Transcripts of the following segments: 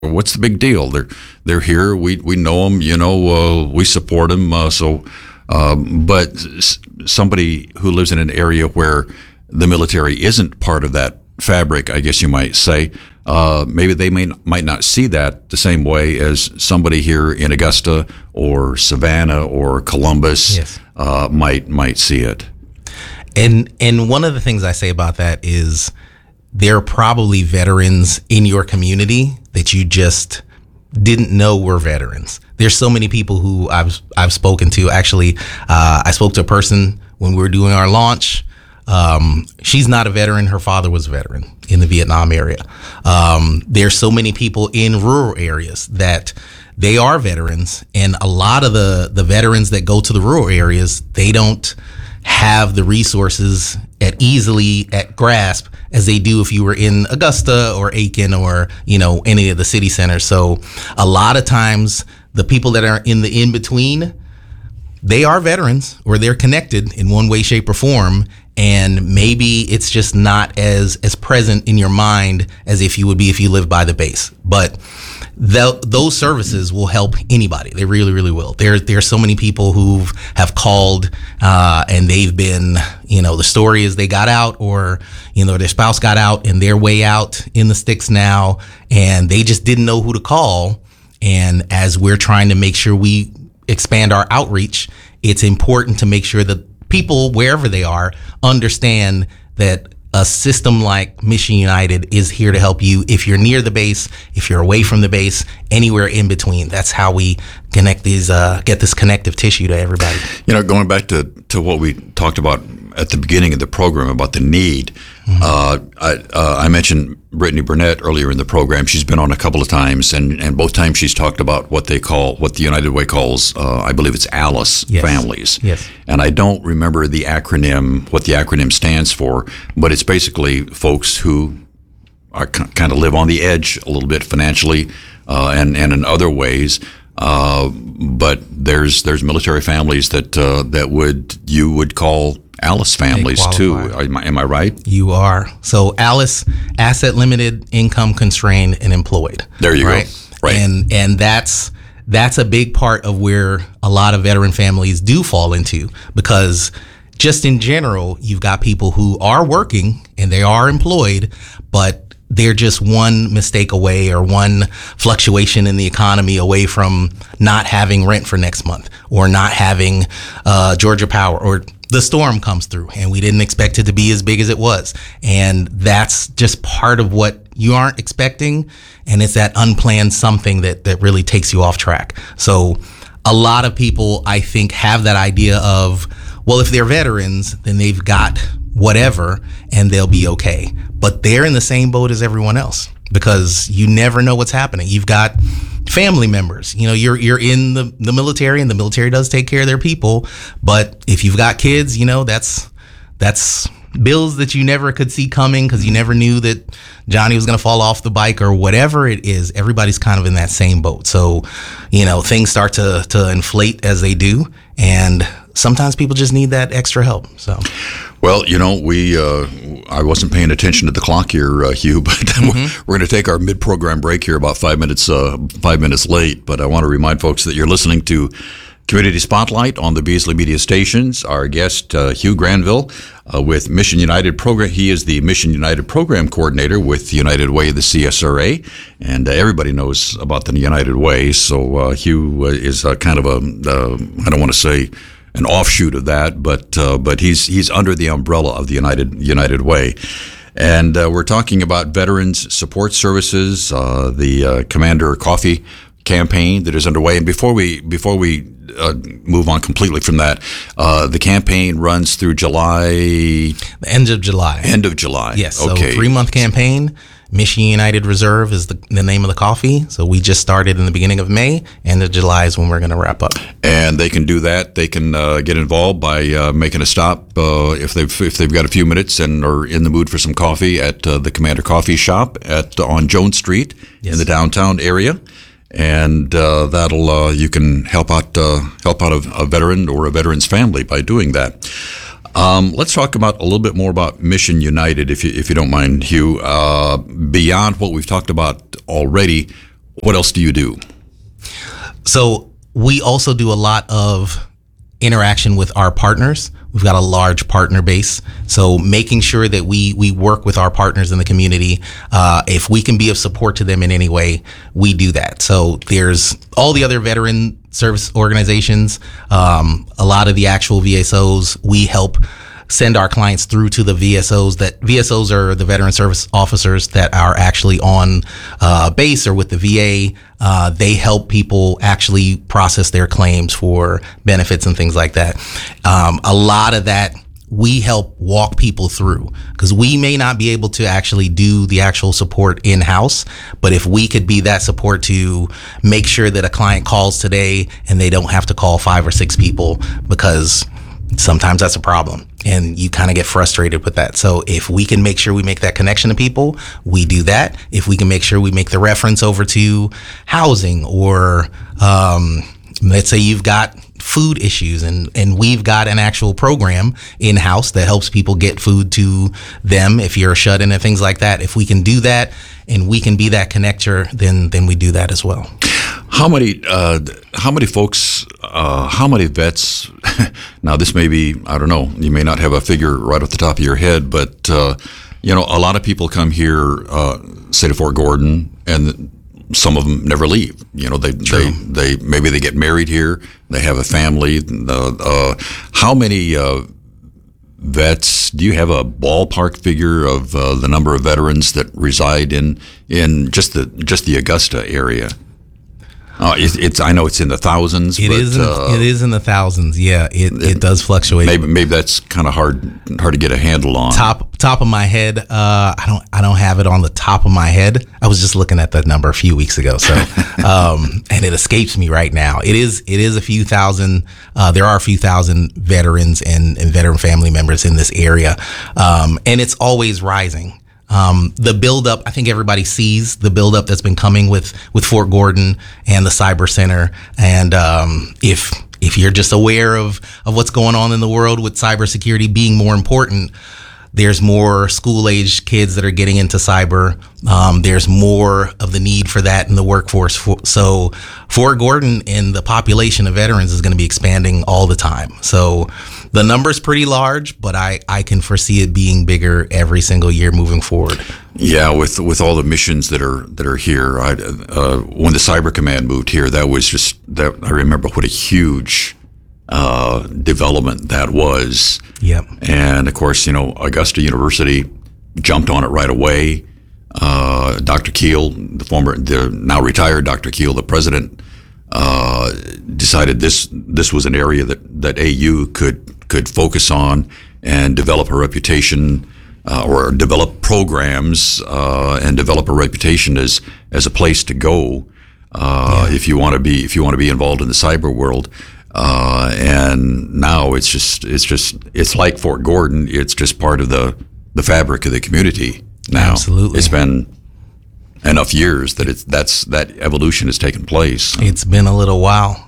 what's the big deal? They're here. We know them. We support them. But somebody who lives in an area where the military isn't part of that fabric, I guess you might say, maybe they might not see that the same way as somebody here in Augusta or Savannah or Columbus. Yes. Might see it. And one of the things I say about that is there are probably veterans in your community that you just didn't know were veterans. There's so many people who I've spoken to. Actually, I spoke to a person when we were doing our launch. She's not a veteran. Her father was a veteran in the Vietnam area. There's so many people in rural areas that they are veterans, and a lot of the veterans that go to the rural areas, they don't have the resources at grasp as they do if you were in Augusta or Aiken or any of the city centers. So a lot of times the people that are in the in-between, they are veterans or they're connected in one way, shape, or form, and maybe it's just not as present in your mind as if you would be if you lived by the base. But those services will help anybody. They really, really will. There's so many people who have called and they've been, the story is they got out, or their spouse got out and they're way out in the sticks now, and they just didn't know who to call. And as we're trying to make sure we expand our outreach, it's important to make sure that people, wherever they are, understand that a system like Mission United is here to help you if you're near the base, if you're away from the base, anywhere in between. That's how we connect get this connective tissue to everybody. Going back to what we talked about at the beginning of the program about the need, I mentioned Brittany Burnett earlier in the program. She's been on a couple of times, and both times she's talked about what the United Way calls, I believe it's ALICE families. Yes. And I don't remember what the acronym stands for, but it's basically folks who are kind of live on the edge a little bit financially and in other ways. But there's military families that you would call ALICE families too. Am I right? You are. So ALICE, asset limited, income constrained, and employed. There you go. Right. And that's a big part of where a lot of veteran families do fall into, because just in general, you've got people who are working and they are employed, but they're just one mistake away or one fluctuation in the economy away from not having rent for next month, or not having Georgia Power, or the storm comes through and we didn't expect it to be as big as it was. And that's just part of what you aren't expecting. And it's that unplanned something that really takes you off track. So a lot of people, I think, have that idea of, well, if they're veterans, then they've got whatever and they'll be okay. But they're in the same boat as everyone else, because you never know what's happening. You've got family members, you're in the military, and the military does take care of their people. But if you've got kids, that's bills that you never could see coming, because you never knew that Johnny was going to fall off the bike or whatever it is. Everybody's kind of in that same boat. So, things start to inflate as they do. And sometimes people just need that extra help. So, well, I wasn't paying attention to the clock here, Hugh, but we're going to take our mid-program break here about 5 minutes late. But I want to remind folks that you're listening to Community Spotlight on the Beasley Media Stations. Our guest, Hugh Granville, with Mission United Program. He is the Mission United Program Coordinator with United Way, the CSRA, and everybody knows about the United Way. So Hugh is kind of I don't want to say an offshoot of that, but he's under the umbrella of the United Way. And we're talking about Veterans Support Services, the Commander Coffee campaign that is underway. And before we move on completely from that, the campaign runs through July. The end of July. End of July. Yes. Okay. So 3-month campaign. Mission United Reserve is the name of the coffee. So we just started in the beginning of May. End of July is when we're going to wrap up. And they can do that. They can get involved by making a stop if they've got a few minutes and are in the mood for some coffee at the Commander Coffee Shop on Jones Street in the downtown area. And that'll you can help out a veteran or a veteran's family by doing that. Let's talk a little bit more about Mission United, if you don't mind, Hugh. Beyond what we've talked about already, What else do you do? So we also do a lot of interaction with our partners. We've got a large partner base. So making sure that we work with our partners in the community. If we can be of support to them in any way, we do that. So there's all the other veteran service organizations, a lot of the actual VSOs. We help send our clients through to the VSOs. That VSOs are the veteran service officers that are actually on base or with the VA. They help people actually process their claims for benefits and things like that. A lot of that we help walk people through, because we may not be able to actually do the actual support in-house, but if we could be that support to make sure that a client calls today and they don't have to call 5 or 6 people, because sometimes that's a problem and you kind of get frustrated with that. So if we can make sure we make that connection to people, we do that. If we can make sure we make the reference over to housing, or let's say you've got food issues and we've got an actual program in-house that helps people get food to them if you're shut in and things like that. If we can do that and we can be that connector, then we do that as well. How many folks, how many vets, now this may be, I don't know, you may not have a figure right off the top of your head, but, a lot of people come here, say to Fort Gordon, and some of them never leave. They maybe they get married here, they have a family. How many vets, do you have a ballpark figure of the number of veterans that reside in just the Augusta area? I know it's in the thousands. It is in the thousands. Yeah, it does fluctuate. Maybe that's kind of hard to get a handle on. Top of my head, I don't have it on the top of my head. I was just looking at that number a few weeks ago, so and it escapes me right now. It is a few thousand. There are a few thousand veterans and veteran family members in this area, and it's always rising. The buildup, I think everybody sees the buildup that's been coming with Fort Gordon and the Cyber Center. And if you're just aware of what's going on in the world with cybersecurity being more important, there's more school-age kids that are getting into cyber. There's more of the need for that in the workforce. So Fort Gordon and the population of veterans is going to be expanding all the time. So the number's pretty large, but I can foresee it being bigger every single year moving forward. Yeah, with all the missions that are here. When the Cyber Command moved here, that was just that. I remember what a huge development that was. Yep. And of course, Augusta University jumped on it right away. Dr. Keel, the now retired Dr. Keel, the president, decided this was an area that AU could focus on and develop a reputation, or develop programs, and develop a reputation as a place to go if you want to be involved in the cyber world. And now it's like Fort Gordon. It's just part of the fabric of the community now. Absolutely. It's been enough years that evolution has taken place. It's been a little while.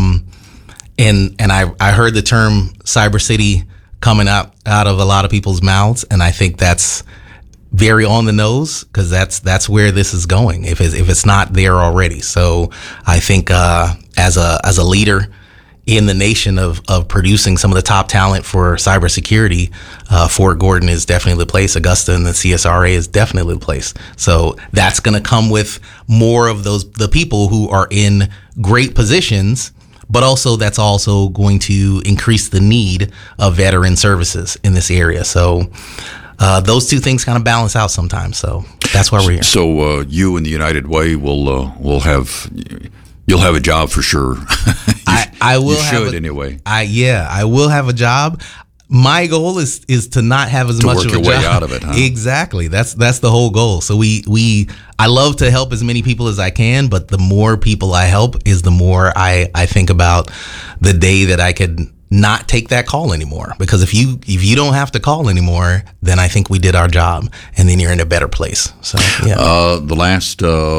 And I heard the term Cyber City coming out of a lot of people's mouths, and I think that's very on the nose, because that's where this is going if it's not there already. So I think as a leader in the nation of producing some of the top talent for cybersecurity, Fort Gordon is definitely the place. Augusta and the CSRA is definitely the place. So that's going to come with more of the people who are in great positions, but also that's also going to increase the need of veteran services in this area. So those two things kind of balance out sometimes. So that's why we're here. So you and the United Way will have. You'll have a job for sure. I will. You should anyway. I will have a job. My goal is to not have as much of a job. To work your way out of it, huh? Exactly. That's the whole goal. So I love to help as many people as I can, but the more people I help is the more I think about the day that I could not take that call anymore. Because if you don't have to call anymore, then I think we did our job, and then you're in a better place. So yeah. The last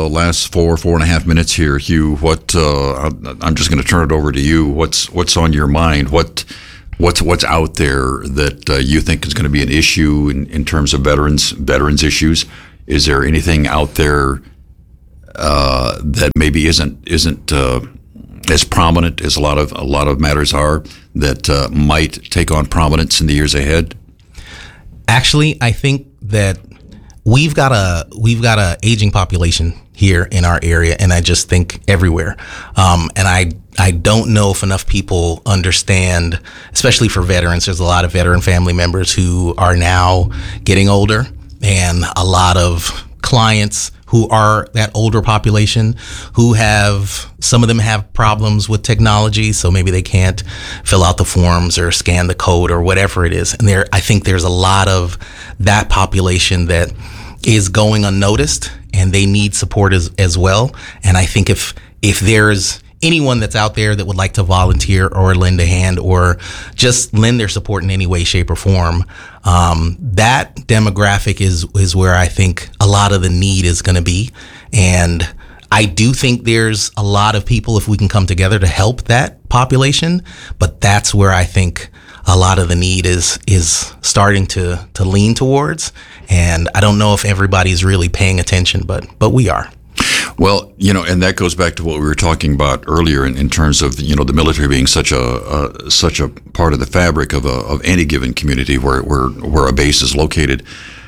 4.5 minutes here, Hugh. What I'm just going to turn it over to you. What's on your mind? What's out there that you think is going to be an issue in terms of veterans issues? Is there anything out there that maybe isn't as prominent as a lot of matters are that might take on prominence in the years ahead? Actually, I think that we've got a aging population here in our area, and I just think everywhere. And I don't know if enough people understand, especially for veterans. There's a lot of veteran family members who are now getting older, and a lot of clients who are that older population who some of them have problems with technology, so maybe they can't fill out the forms or scan the code or whatever it is. And I think there's a lot of that population that is going unnoticed, and they need support as well. And I think if there's anyone that's out there that would like to volunteer or lend a hand or just lend their support in any way, shape, or form, that demographic is where I think a lot of the need is going to be. And I do think there's a lot of people, if we can come together, to help that population. But that's where I think a lot of the need is starting to lean towards. And I don't know if everybody's really paying attention, but we are. Well, and that goes back to what we were talking about earlier in terms of, the military being such a part of the fabric of any given community where a base is located.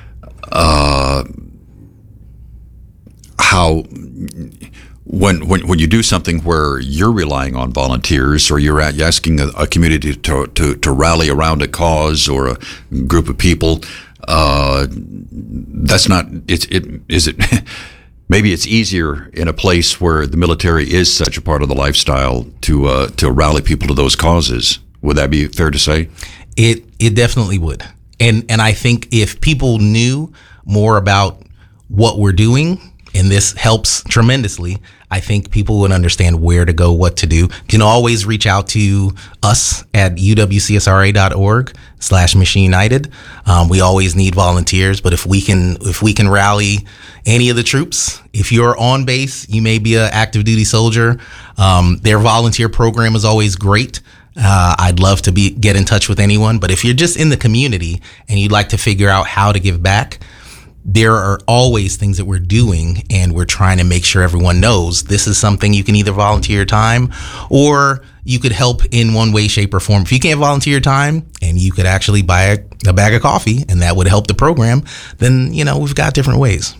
How when you do something where you're relying on volunteers or you're asking a community to rally around a cause or a group of people, that's not is it. Maybe it's easier in a place where the military is such a part of the lifestyle to rally people to those causes. Would that be fair to say? It definitely would. And I think if people knew more about what we're doing, and this helps tremendously, I think people would understand where to go, what to do. You can always reach out to us at uwcsra.org/Mission United. We always need volunteers, but if we can rally any of the troops, if you're on base, you may be an active duty soldier. Their volunteer program is always great. I'd love to get in touch with anyone, but if you're just in the community and you'd like to figure out how to give back, there are always things that we're doing, and we're trying to make sure everyone knows this is something you can either volunteer your time or you could help in one way, shape, or form. If you can't volunteer your time and you could actually buy a bag of coffee and that would help the program, then, we've got different ways.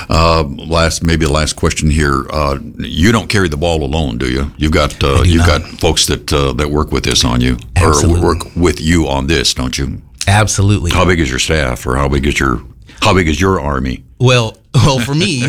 Maybe the last question here. You don't carry the ball alone, do you? You've got folks that work with this on you. Absolutely. Or work with you on this, don't you? Absolutely. How big is your staff, or how big is your army? Well, for me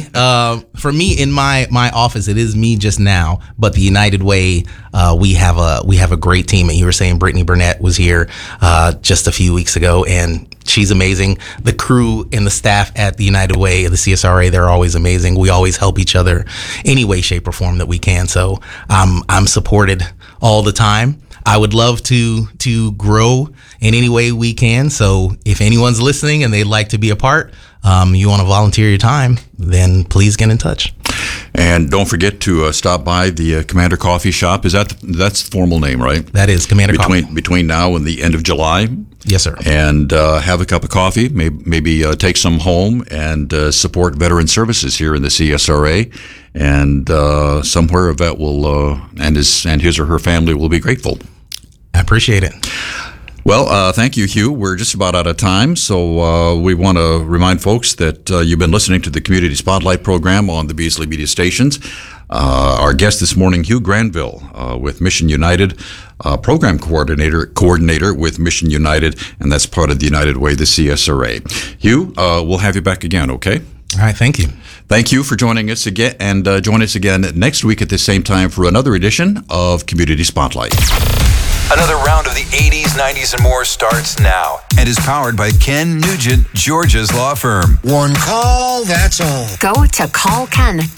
in my office, it is me just now. But the United Way, we have a great team. And you were saying Brittany Burnett was here just a few weeks ago, and she's amazing. The crew and the staff at the United Way, the CSRA, they're always amazing. We always help each other any way, shape, or form that we can. So I'm supported all the time. I would love to grow in any way we can. So if anyone's listening and they'd like to be a part, you want to volunteer your time, then please get in touch. And don't forget to stop by the Commander Coffee Shop. That's the formal name, right? That is Commander Coffee. Between now and the end of July. Yes, sir. And have a cup of coffee. Maybe take some home and support veteran services here in the CSRA. And somewhere a vet will and his or her family will be grateful. I appreciate it. Well, thank you, Hugh. We're just about out of time, so we want to remind folks that you've been listening to the Community Spotlight program on the Beasley Media Stations. Our guest this morning, Hugh Granville, with Mission United, program coordinator with Mission United, and that's part of the United Way, the CSRA. Hugh, we'll have you back again, okay? All right, thank you. Thank you for joining us again, and join us again next week at the same time for another edition of Community Spotlight. Another round of the 80s, 90s, and more starts now and is powered by Ken Nugent, Georgia's law firm. One call, that's all. Go to callken.org.